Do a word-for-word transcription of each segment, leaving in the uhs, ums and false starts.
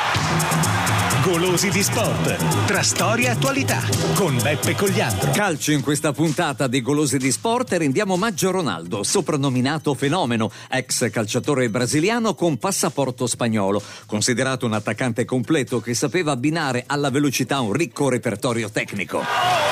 Golosi di sport, tra storia e attualità, con Beppe Cogliandro. Calcio in questa puntata di Golosi di sport e rendiamo omaggio a Ronaldo, soprannominato Fenomeno, ex calciatore brasiliano con passaporto spagnolo, considerato un attaccante completo che sapeva abbinare alla velocità un ricco repertorio tecnico.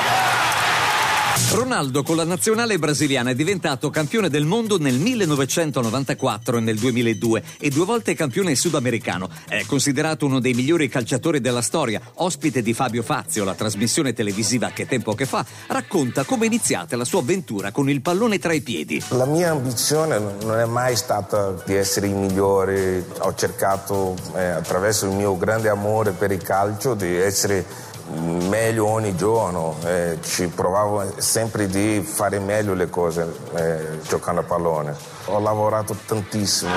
Ronaldo con la nazionale brasiliana è diventato campione del mondo nel millenovecentonovantaquattro e nel duemiladue e due volte campione sudamericano. È considerato uno dei migliori calciatori della storia. Ospite di Fabio Fazio, la trasmissione televisiva Che tempo che fa, racconta come è iniziata la sua avventura con il pallone tra i piedi. La mia ambizione non è mai stata di essere il migliore. Ho cercato, eh, attraverso il mio grande amore per il calcio, di essere meglio ogni giorno, eh, ci provavo sempre di fare meglio le cose eh, giocando a pallone. Ho lavorato tantissimo.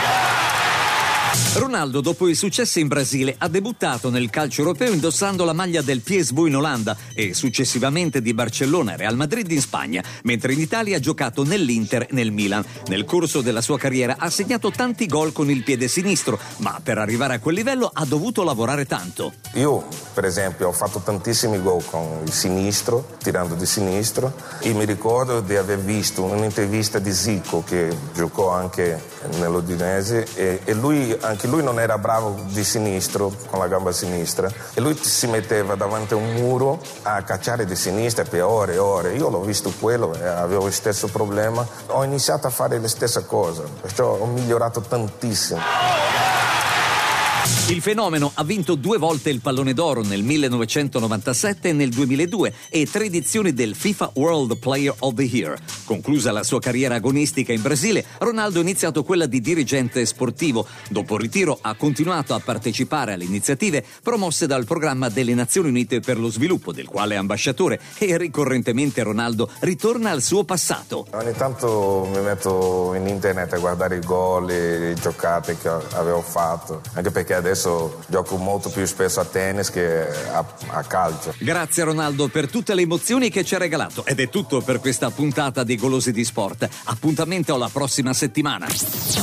Ronaldo, dopo i successi in Brasile, ha debuttato nel calcio europeo indossando la maglia del P S V in Olanda e successivamente di Barcellona e Real Madrid in Spagna, mentre in Italia ha giocato nell'Inter e nel Milan. Nel corso della sua carriera ha segnato tanti gol con il piede sinistro, ma per arrivare a quel livello ha dovuto lavorare tanto. Io, per esempio, ho fatto tantissimi gol con il sinistro, tirando di sinistro, e mi ricordo di aver visto un'intervista di Zico, che giocò anche nell'Udinese, e, e lui anche lui non era bravo di sinistro, con la gamba sinistra, e lui si metteva davanti a un muro a cacciare di sinistra per ore e ore. Io l'ho visto quello e avevo lo stesso problema. Ho iniziato a fare la stessa cosa, perciò ho migliorato tantissimo. Il Fenomeno ha vinto due volte il Pallone d'Oro nel millenovecentonovantasette e nel duemiladue e tre edizioni del FIFA World Player of the Year. Conclusa la sua carriera agonistica in Brasile, Ronaldo ha iniziato quella di dirigente sportivo. Dopo il ritiro ha continuato a partecipare alle iniziative promosse dal programma delle Nazioni Unite per lo Sviluppo, del quale è ambasciatore, e ricorrentemente Ronaldo ritorna al suo passato. Ogni tanto mi metto in internet a guardare i gol e le giocate che avevo fatto, anche perché adesso gioco molto più spesso a tennis che a, a calcio. Grazie a Ronaldo per tutte le emozioni che ci ha regalato. Ed è tutto per questa puntata di Golosi di Sport. Appuntamento alla prossima settimana.